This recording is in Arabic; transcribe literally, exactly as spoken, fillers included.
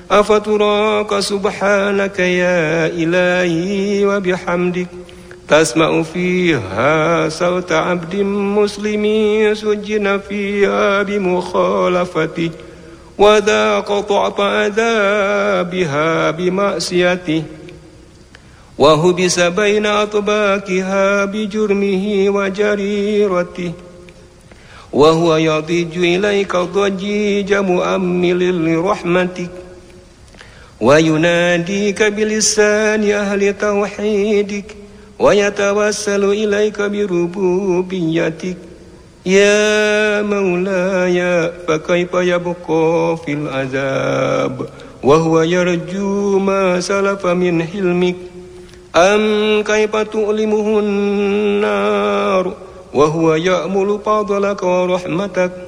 أفتراك سبحانك يا إلهي وبحمدك تسمع فيها صوت عبد مسلم سجن فيها بمخالفتك وذاق طعم عذابها بمعصيته وهبس بين أطباقها بجرمه وجريرته وهو يضج إليك ضجيج مؤمل لرحمتك ويناديك بلسان أهل توحيدك ويتوسل إليك بربوبيتك يا مولاي فكيف يبقى في العذاب وهو يرجو ما سلف من حلمك أم كيف تؤلمه النار وهو يأمل فضلك ورحمتك